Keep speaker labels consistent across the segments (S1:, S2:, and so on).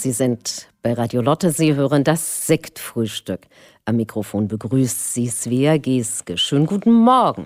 S1: Sie sind bei Radio Lotte, Sie hören das Sektfrühstück. Am Mikrofon begrüßt Sie Svea Geske. Schönen guten Morgen.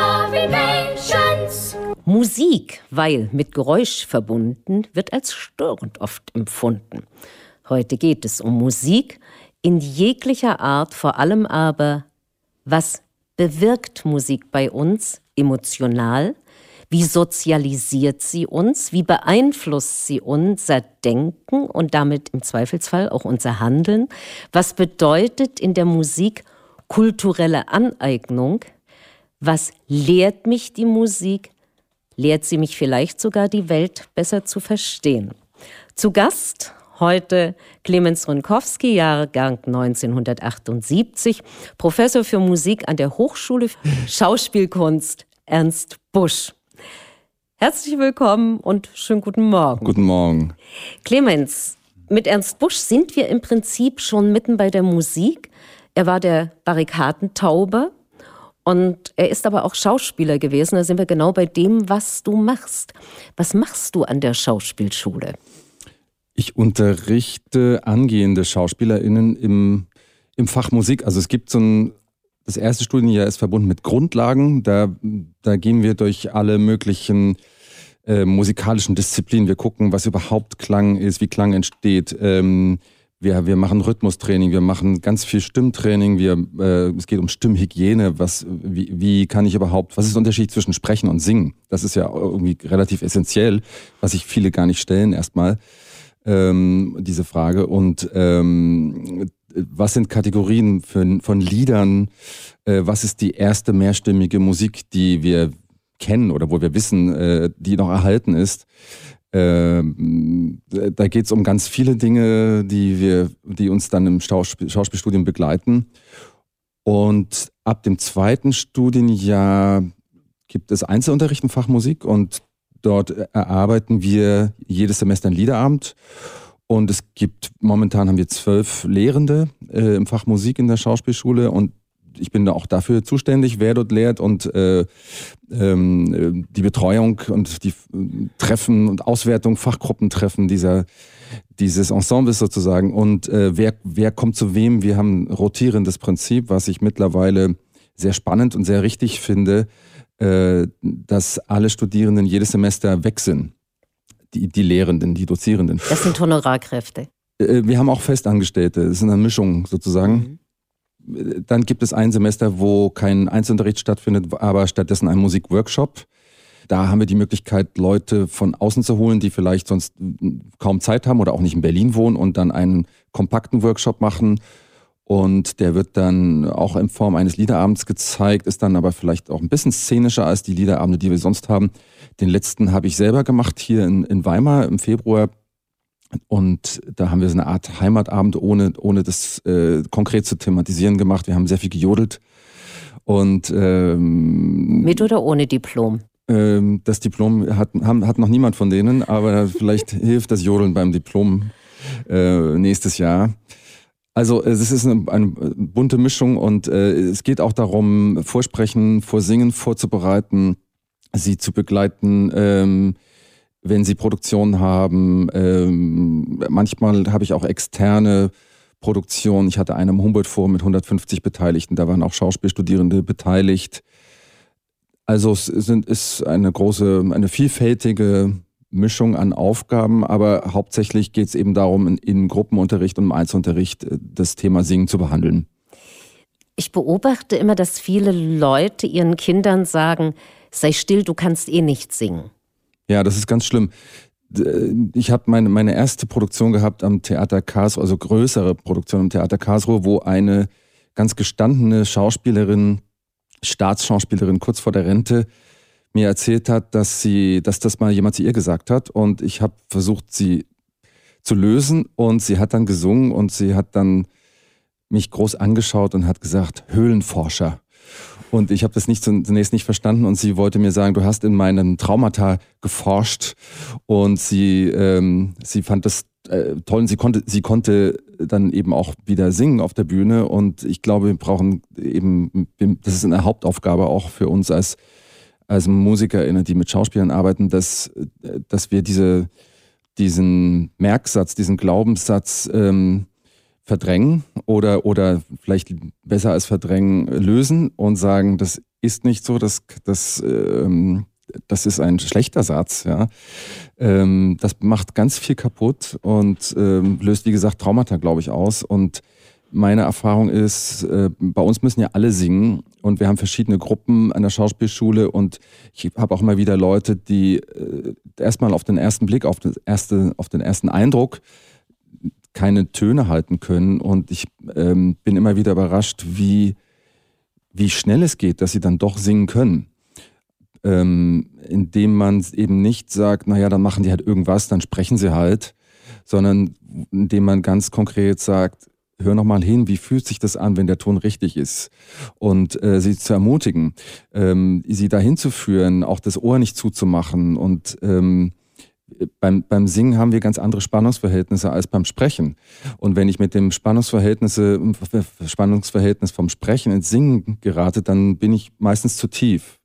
S1: Musik, weil mit Geräusch verbunden, wird als störend oft empfunden. Heute geht es um Musik in jeglicher Art, vor allem aber, was bewirkt Musik bei uns emotional? Wie sozialisiert sie uns? Wie beeinflusst sie unser Denken und damit im Zweifelsfall auch unser Handeln? Was bedeutet in der Musik kulturelle Aneignung? Was lehrt mich die Musik? Lehrt sie mich vielleicht sogar, die Welt besser zu verstehen? Zu Gast heute Clemens Rünkowski, Jahrgang 1978, Professor für Musik an der Hochschule für Schauspielkunst Ernst Busch. Herzlich willkommen und schönen guten Morgen.
S2: Guten Morgen.
S1: Clemens, mit Ernst Busch sind wir im Prinzip schon mitten bei der Musik. Er war der Barrikadentauber und er ist aber auch Schauspieler gewesen. Da sind wir genau bei dem, was du machst. Was machst du an der Schauspielschule?
S2: Ich unterrichte angehende SchauspielerInnen im Fach Musik. Also es gibt das erste Studienjahr ist verbunden mit Grundlagen. Da gehen wir durch alle möglichen musikalischen Disziplinen. Wir gucken, was überhaupt Klang ist, wie Klang entsteht. Wir machen Rhythmustraining, wir machen ganz viel Stimmtraining. Es geht um Stimmhygiene. Wie kann ich überhaupt, was ist der Unterschied zwischen Sprechen und Singen? Das ist ja irgendwie relativ essentiell, was sich viele gar nicht stellen erstmal, diese Frage. Und was sind Kategorien von Liedern? Was ist die erste mehrstimmige Musik, die wir kennen oder wo wir wissen, die noch erhalten ist? Da geht es um ganz viele Dinge, die uns dann im Schauspielstudium begleiten. Und ab dem zweiten Studienjahr gibt es Einzelunterricht im Fach Musik und dort erarbeiten wir jedes Semester einen Liederabend. Und momentan haben wir 12 Lehrende im Fach Musik in der Schauspielschule und ich bin da auch dafür zuständig, wer dort lehrt und die Betreuung und die Treffen und Auswertung, Fachgruppentreffen dieses Ensembles sozusagen. Und wer kommt zu wem? Wir haben ein rotierendes Prinzip, was ich mittlerweile sehr spannend und sehr richtig finde, dass alle Studierenden jedes Semester wechseln. Die Lehrenden, die Dozierenden.
S1: Das sind Honorarkräfte.
S2: Wir haben auch Festangestellte, das ist eine Mischung sozusagen. Dann gibt es ein Semester, wo kein Einzelunterricht stattfindet, aber stattdessen ein Musikworkshop. Da haben wir die Möglichkeit, Leute von außen zu holen, die vielleicht sonst kaum Zeit haben oder auch nicht in Berlin wohnen und dann einen kompakten Workshop machen. Und der wird dann auch in Form eines Liederabends gezeigt, ist dann aber vielleicht auch ein bisschen szenischer als die Liederabende, die wir sonst haben. Den letzten habe ich selber gemacht hier in Weimar im Februar. Und da haben wir so eine Art Heimatabend, ohne das konkret zu thematisieren gemacht. Wir haben sehr viel gejodelt. Und,
S1: mit oder ohne Diplom?
S2: Das Diplom hat noch niemand von denen, aber vielleicht hilft das Jodeln beim Diplom nächstes Jahr. Also es ist eine bunte Mischung und es geht auch darum, Vorsprechen, Vorsingen vorzubereiten, sie zu begleiten, wenn sie Produktionen haben. Manchmal habe ich auch externe Produktionen. Ich hatte eine im Humboldt-Forum mit 150 Beteiligten, da waren auch Schauspielstudierende beteiligt. Also es ist eine vielfältige Mischung an Aufgaben, aber hauptsächlich geht es eben darum, in Gruppenunterricht und im Einzelunterricht das Thema Singen zu behandeln.
S1: Ich beobachte immer, dass viele Leute ihren Kindern sagen, sei still, du kannst eh nicht singen.
S2: Ja, das ist ganz schlimm. Ich habe meine erste Produktion gehabt am Theater Karlsruhe, also größere Produktion am Theater Karlsruhe, wo eine ganz gestandene Schauspielerin, Staatsschauspielerin kurz vor der Rente, mir erzählt hat, dass das mal jemand zu ihr gesagt hat und ich habe versucht, sie zu lösen und sie hat dann gesungen und sie hat dann mich groß angeschaut und hat gesagt, Höhlenforscher. Und ich habe das zunächst nicht verstanden und sie wollte mir sagen, du hast in meinen Traumata geforscht und sie fand das toll und sie konnte dann eben auch wieder singen auf der Bühne und ich glaube, wir brauchen eben, das ist eine Hauptaufgabe auch für uns als MusikerInnen, die mit Schauspielern arbeiten, dass wir diese diesen Merksatz, diesen Glaubenssatz verdrängen oder vielleicht besser als verdrängen lösen und sagen, das ist nicht so, das ist ein schlechter Satz. Ja. Das macht ganz viel kaputt und löst, wie gesagt, Traumata, glaube ich, aus. Und meine Erfahrung ist, bei uns müssen ja alle singen und wir haben verschiedene Gruppen an der Schauspielschule und ich habe auch immer wieder Leute, die erstmal auf den ersten Blick, auf den ersten Eindruck keine Töne halten können und ich bin immer wieder überrascht, wie schnell es geht, dass sie dann doch singen können. Indem man eben nicht sagt, naja, dann machen die halt irgendwas, dann sprechen sie halt, sondern indem man ganz konkret sagt, hör noch mal hin, wie fühlt sich das an, wenn der Ton richtig ist? Und sie zu ermutigen, sie dahin zu führen, auch das Ohr nicht zuzumachen. Und beim Singen haben wir ganz andere Spannungsverhältnisse als beim Sprechen. Und wenn ich mit dem Spannungsverhältnis vom Sprechen ins Singen gerate, dann bin ich meistens zu tief.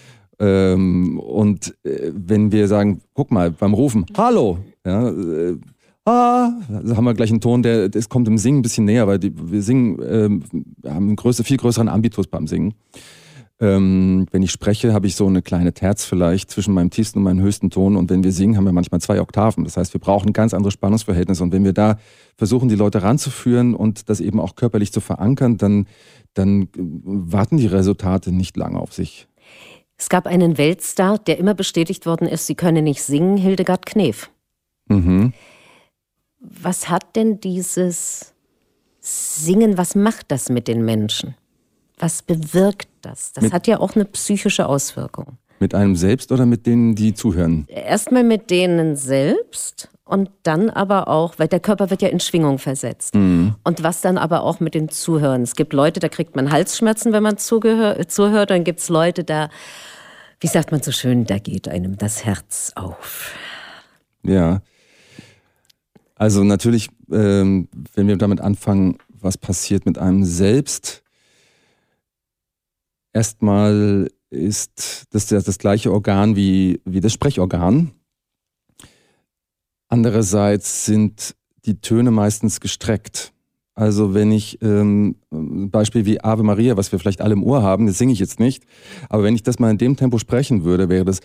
S2: Und wenn wir sagen, guck mal, beim Rufen, hallo, ja, da haben wir gleich einen Ton, das kommt im Singen ein bisschen näher, weil wir singen, haben einen viel größeren Ambitus beim Singen. Wenn ich spreche, habe ich so eine kleine Terz vielleicht zwischen meinem tiefsten und meinem höchsten Ton und wenn wir singen, haben wir manchmal 2 Oktaven. Das heißt, wir brauchen ein ganz anderes Spannungsverhältnis und wenn wir da versuchen, die Leute ranzuführen und das eben auch körperlich zu verankern, dann warten die Resultate nicht lange auf sich.
S1: Es gab einen Weltstar, der immer bestätigt worden ist, sie könne nicht singen, Hildegard Knef.
S2: Mhm.
S1: Was hat denn dieses Singen, was macht das mit den Menschen? Was bewirkt das? Das hat ja auch eine psychische Auswirkung.
S2: Mit einem selbst oder mit denen, die zuhören?
S1: Erstmal mit denen selbst und dann aber auch, weil der Körper wird ja in Schwingung versetzt. Mhm. Und was dann aber auch mit den Zuhörern. Es gibt Leute, da kriegt man Halsschmerzen, wenn man zuhört. Dann gibt es Leute, da, wie sagt man so schön, da geht einem das Herz auf.
S2: Ja. Also natürlich, wenn wir damit anfangen, was passiert mit einem selbst. Erstmal ist das das gleiche Organ wie das Sprechorgan. Andererseits sind die Töne meistens gestreckt. Also wenn ich ein Beispiel wie Ave Maria, was wir vielleicht alle im Ohr haben, das singe ich jetzt nicht, aber wenn ich das mal in dem Tempo sprechen würde, wäre das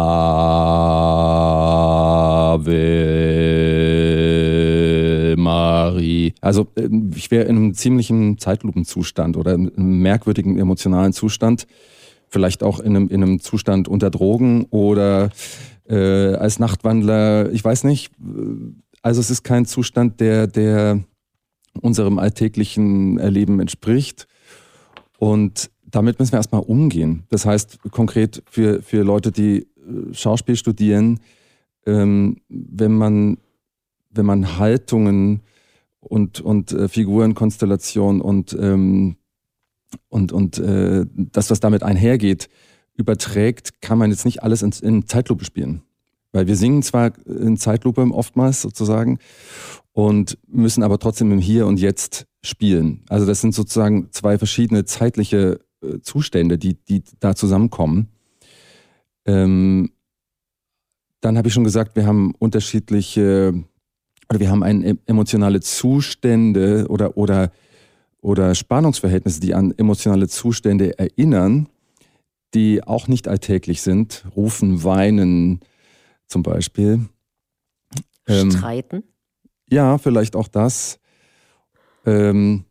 S2: Ave Maria. Also ich wäre in einem ziemlichen Zeitlupenzustand oder in einem merkwürdigen emotionalen Zustand, vielleicht auch in einem Zustand unter Drogen oder als Nachtwandler, ich weiß nicht. Also es ist kein Zustand, der unserem alltäglichen Erleben entspricht. Und damit müssen wir erstmal umgehen. Das heißt konkret für Leute, die Schauspiel studieren, wenn man Haltungen und Figurenkonstellation und das, was damit einhergeht, überträgt, kann man jetzt nicht alles in Zeitlupe spielen. Weil wir singen zwar in Zeitlupe oftmals sozusagen und müssen aber trotzdem im Hier und Jetzt spielen. Also das sind sozusagen 2 verschiedene zeitliche Zustände, die da zusammenkommen. Dann habe ich schon gesagt, wir haben wir haben emotionale Zustände oder Spannungsverhältnisse, die an emotionale Zustände erinnern, die auch nicht alltäglich sind. Rufen, weinen zum Beispiel.
S1: Streiten?
S2: Ja, vielleicht auch das. Dann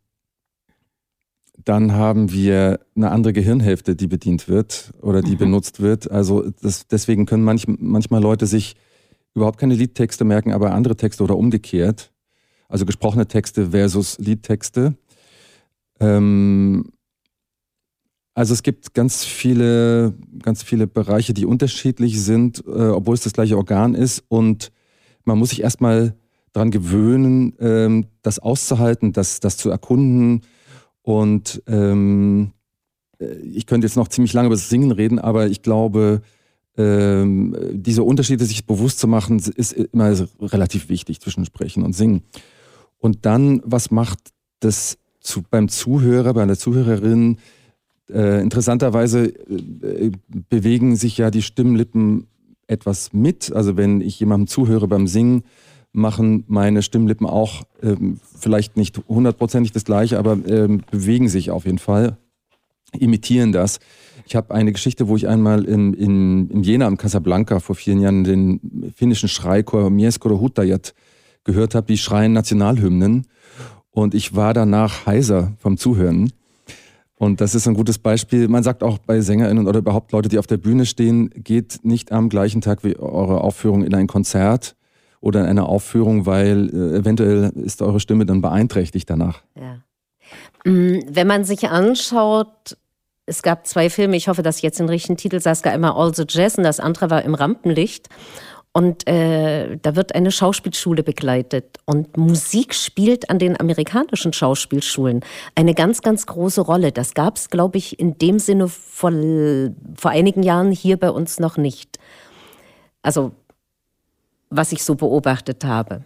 S2: haben wir eine andere Gehirnhälfte, die bedient wird oder die benutzt wird. Also deswegen können manchmal Leute sich überhaupt keine Liedtexte merken, aber andere Texte oder umgekehrt. Also gesprochene Texte versus Liedtexte. Also es gibt ganz viele Bereiche, die unterschiedlich sind, obwohl es das gleiche Organ ist. Und man muss sich erstmal daran gewöhnen, das auszuhalten, das zu erkunden. Und ich könnte jetzt noch ziemlich lange über das Singen reden, aber ich glaube, diese Unterschiede sich bewusst zu machen, ist immer relativ wichtig zwischen Sprechen und Singen. Und dann, was macht das beim Zuhörer, bei der Zuhörerin? Interessanterweise bewegen sich ja die Stimmlippen etwas mit. Also wenn ich jemandem zuhöre beim Singen, machen meine Stimmlippen auch vielleicht nicht 100%ig das Gleiche, aber bewegen sich auf jeden Fall, imitieren das. Ich habe eine Geschichte, wo ich einmal in Jena am Casablanca vor 4 Jahren den finnischen Schreichor Mieskoro Hutajat gehört habe, die schreien Nationalhymnen. Und ich war danach heiser vom Zuhören. Und das ist ein gutes Beispiel. Man sagt auch bei SängerInnen oder überhaupt Leute, die auf der Bühne stehen, geht nicht am gleichen Tag wie eure Aufführung in ein Konzert oder in eine Aufführung, weil eventuell ist eure Stimme dann beeinträchtigt danach.
S1: Ja. Wenn man sich anschaut, es gab 2 Filme, ich hoffe, dass ich jetzt den richtigen Titel sage, einmal All the Jazz und das andere war Im Rampenlicht. Und da wird eine Schauspielschule begleitet. Und Musik spielt an den amerikanischen Schauspielschulen eine ganz, ganz große Rolle. Das gab es, glaube ich, in dem Sinne vor einigen Jahren hier bei uns noch nicht. Also, was ich so beobachtet habe.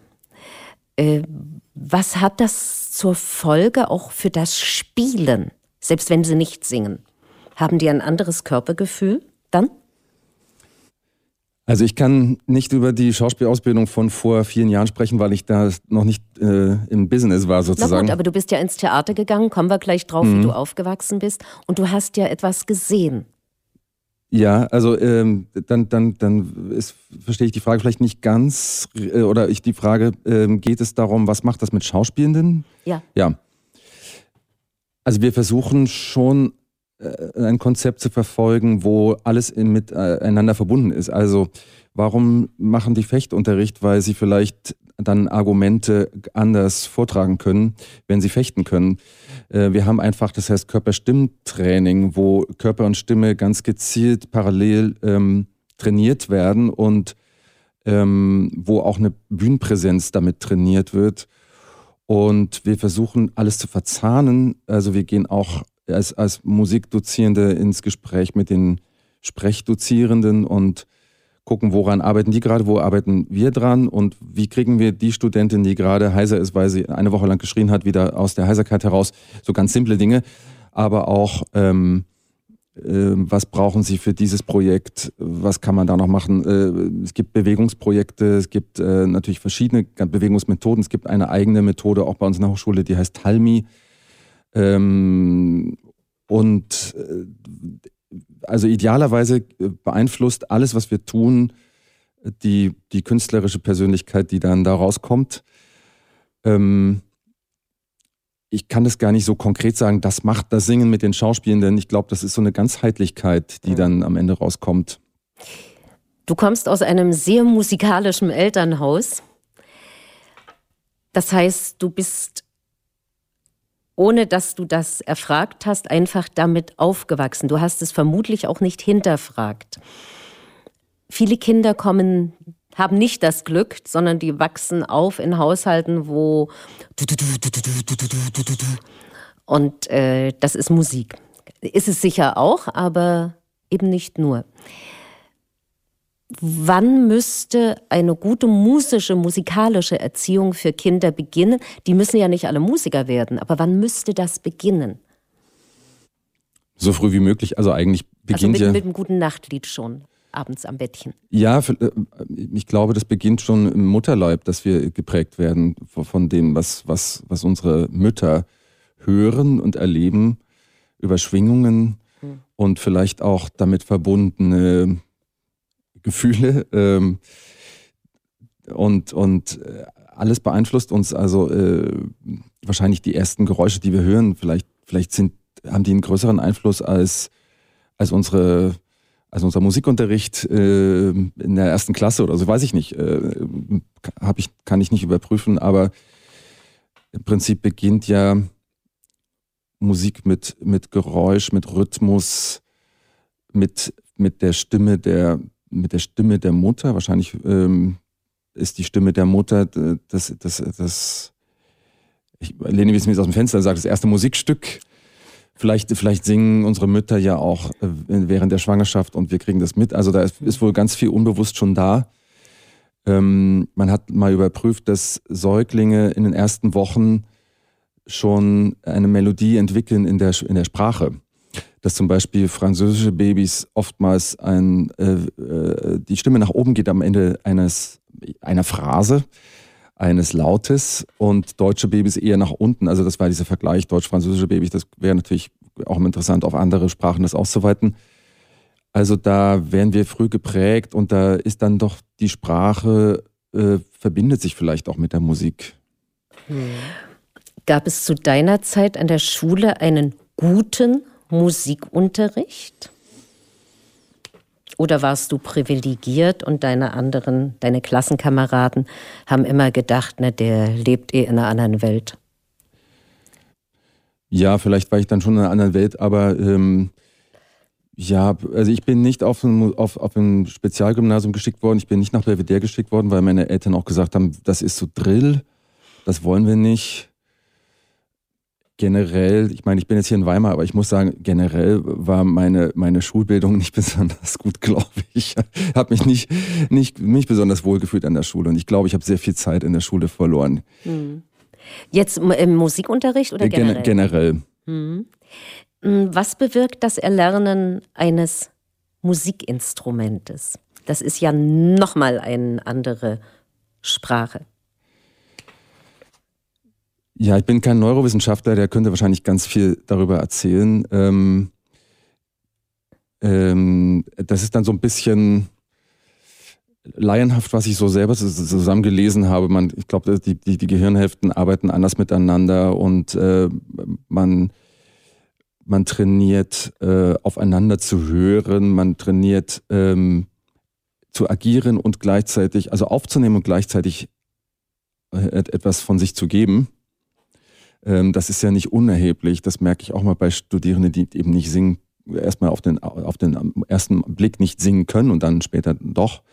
S1: Was hat das zur Folge auch für das Spielen, selbst wenn sie nicht singen? Haben die ein anderes Körpergefühl dann?
S2: Also ich kann nicht über die Schauspielausbildung von vor 4 Jahren sprechen, weil ich da noch nicht im Business war sozusagen.
S1: Na gut, aber du bist ja ins Theater gegangen, kommen wir gleich drauf, wie du aufgewachsen bist. Und du hast ja etwas gesehen.
S2: Ja, also verstehe ich die Frage vielleicht nicht ganz. Die Frage, geht es darum, was macht das mit Schauspielenden?
S1: Ja.
S2: Ja. Also wir versuchen schon ein Konzept zu verfolgen, wo alles miteinander verbunden ist. Also warum machen die Fechtunterricht? Weil sie vielleicht dann Argumente anders vortragen können, wenn sie fechten können. Wir haben einfach, das heißt Körper-Stimm-Training, wo Körper und Stimme ganz gezielt parallel trainiert werden und wo auch eine Bühnenpräsenz damit trainiert wird. Und wir versuchen alles zu verzahnen. Also wir gehen auch als Musikdozierende ins Gespräch mit den Sprechdozierenden und gucken, woran arbeiten die gerade, wo arbeiten wir dran und wie kriegen wir die Studentin, die gerade heiser ist, weil sie eine Woche lang geschrien hat, wieder aus der Heiserkeit heraus. So ganz simple Dinge, aber auch was brauchen sie für dieses Projekt, was kann man da noch machen. Es gibt Bewegungsprojekte, es gibt natürlich verschiedene Bewegungsmethoden. Es gibt eine eigene Methode auch bei uns in der Hochschule, die heißt Talmi. Also idealerweise beeinflusst alles, was wir tun, die künstlerische Persönlichkeit, die dann da rauskommt. Ich kann das gar nicht so konkret sagen, das macht das Singen mit den Schauspielenden. Ich glaube, das ist so eine Ganzheitlichkeit, die dann am Ende rauskommt.
S1: Du kommst aus einem sehr musikalischen Elternhaus. Das heißt, du bist, ohne dass du das erfragt hast, einfach damit aufgewachsen. Du hast es vermutlich auch nicht hinterfragt. Viele Kinder haben nicht das Glück, sondern die wachsen auf in Haushalten, wo und das ist Musik. Ist es sicher auch, aber eben nicht nur. Wann müsste eine gute musikalische Erziehung für Kinder beginnen? Die müssen ja nicht alle Musiker werden, aber wann müsste das beginnen?
S2: So früh wie möglich, also eigentlich beginnt
S1: mit einem guten Nachtlied schon, abends am Bettchen.
S2: Ja, ich glaube, das beginnt schon im Mutterleib, dass wir geprägt werden von dem, was unsere Mütter hören und erleben, über Schwingungen und vielleicht auch damit verbundene Gefühle und alles beeinflusst uns. Also wahrscheinlich die ersten Geräusche, die wir hören, vielleicht haben die einen größeren Einfluss als unser Musikunterricht in der 1. Klasse oder so, weiß ich nicht. Kann ich nicht überprüfen, aber im Prinzip beginnt ja Musik mit Geräusch, mit Rhythmus, mit der Stimme der Mutter. Wahrscheinlich ist die Stimme der Mutter ich lehne mich jetzt aus dem Fenster und sage, das erste Musikstück. Vielleicht singen unsere Mütter ja auch während der Schwangerschaft und wir kriegen das mit. Also da ist wohl ganz viel unbewusst schon da. Man hat mal überprüft, dass Säuglinge in den ersten Wochen schon eine Melodie entwickeln in der Sprache. dass zum Beispiel französische Babys oftmals die Stimme nach oben geht am Ende einer Phrase, eines Lautes, und deutsche Babys eher nach unten. Also das war dieser Vergleich deutsch-französische Babys. Das wäre natürlich auch interessant, auf andere Sprachen das auszuweiten. Also da werden wir früh geprägt und da ist dann doch die Sprache, verbindet sich vielleicht auch mit der Musik.
S1: Gab es zu deiner Zeit an der Schule einen guten Musikunterricht? Oder warst du privilegiert und deine Klassenkameraden haben immer gedacht, ne, der lebt in einer anderen Welt?
S2: Ja, vielleicht war ich dann schon in einer anderen Welt, aber ja, also ich bin nicht auf ein Spezialgymnasium geschickt worden, ich bin nicht nach Belvedere geschickt worden, weil meine Eltern auch gesagt haben, das ist so Drill, das wollen wir nicht. Generell, ich meine, ich bin jetzt hier in Weimar, aber ich muss sagen, generell war meine Schulbildung nicht besonders gut, glaube ich. Ich habe mich nicht besonders wohl gefühlt an der Schule und ich glaube, ich habe sehr viel Zeit in der Schule verloren.
S1: Jetzt im Musikunterricht oder generell?
S2: Generell.
S1: Was bewirkt das Erlernen eines Musikinstrumentes? Das ist ja nochmal eine andere Sprache.
S2: Ja, ich bin kein Neurowissenschaftler, der könnte wahrscheinlich ganz viel darüber erzählen. Das ist dann so ein bisschen laienhaft, was ich so selber zusammen gelesen habe. Ich glaube, die Gehirnhälften arbeiten anders miteinander und man trainiert, aufeinander zu hören, man trainiert zu agieren und gleichzeitig, also aufzunehmen und gleichzeitig etwas von sich zu geben. Das ist ja nicht unerheblich, das merke ich auch mal bei Studierenden, die eben nicht singen, erstmal auf den ersten Blick nicht singen können und dann später doch,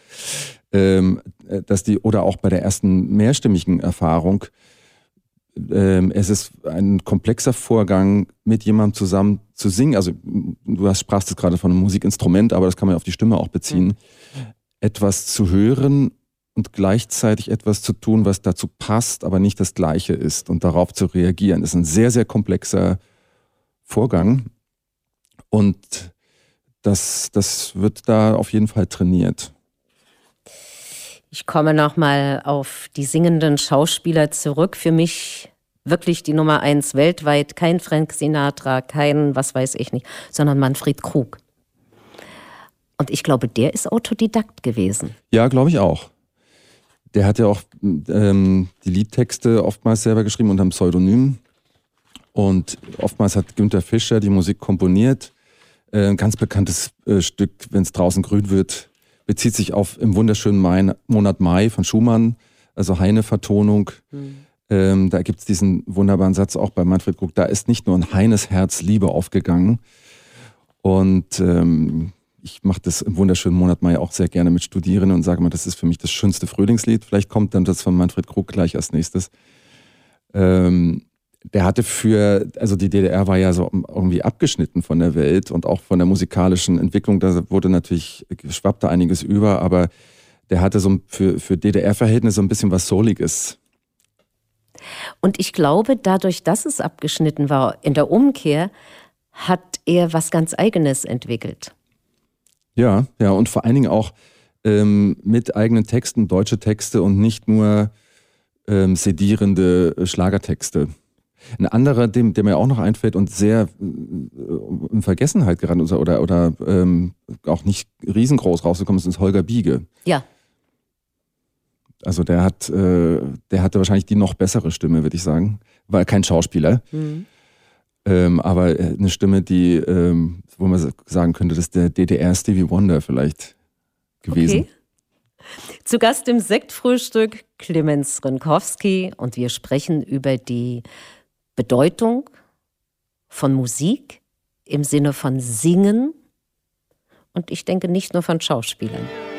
S2: oder auch bei der ersten mehrstimmigen Erfahrung, es ist ein komplexer Vorgang, mit jemandem zusammen zu singen. Also du sprachst jetzt gerade von einem Musikinstrument, aber das kann man auf die Stimme auch beziehen. Etwas zu hören und gleichzeitig etwas zu tun, was dazu passt, aber nicht das Gleiche ist und darauf zu reagieren. Das ist ein sehr, sehr komplexer Vorgang und das wird da auf jeden Fall trainiert.
S1: Ich komme nochmal auf die singenden Schauspieler zurück. Für mich wirklich die Nummer 1 weltweit. Kein Frank Sinatra, kein was weiß ich nicht, sondern Manfred Krug. Und ich glaube, der ist Autodidakt gewesen.
S2: Ja, glaube ich auch. Der hat ja auch die Liedtexte oftmals selber geschrieben unter einem Pseudonym. Und oftmals hat Günther Fischer die Musik komponiert. Ein ganz bekanntes Stück, wenn es draußen grün wird, bezieht sich auf im wunderschönen Monat Mai von Schumann, also Heine-Vertonung. Da gibt es diesen wunderbaren Satz auch bei Manfred Krug, da ist nicht nur in Heines Herz Liebe aufgegangen. Und ich mache das im wunderschönen Monat Mai auch sehr gerne mit Studierenden und sage mal, das ist für mich das schönste Frühlingslied. Vielleicht kommt dann das von Manfred Krug gleich als nächstes. Der hatte also die DDR war ja so irgendwie abgeschnitten von der Welt und auch von der musikalischen Entwicklung. Da schwappte einiges über, aber der hatte so für DDR-Verhältnisse so ein bisschen was Souliges.
S1: Und ich glaube, dadurch, dass es abgeschnitten war, in der Umkehr, hat er was ganz Eigenes entwickelt.
S2: Ja, und vor allen Dingen auch mit eigenen Texten, deutsche Texte und nicht nur sedierende Schlagertexte. Ein anderer, der mir auch noch einfällt und sehr in Vergessenheit geraten oder auch nicht riesengroß rausgekommen ist Holger Biege.
S1: Ja.
S2: Also der hatte wahrscheinlich die noch bessere Stimme, würde ich sagen. War kein Schauspieler. Aber eine Stimme, die, wo man sagen könnte, das ist der DDR Stevie Wonder vielleicht gewesen.
S1: Okay. Zu Gast im Sektfrühstück Clemens Rinkowski und wir sprechen über die Bedeutung von Musik im Sinne von Singen und ich denke nicht nur von Schauspielern.